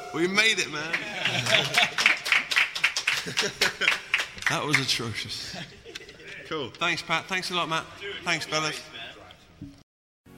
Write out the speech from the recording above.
We made it, man. That was atrocious. Cool. Thanks, Pat. Thanks a lot, Matt. Thanks, fellas.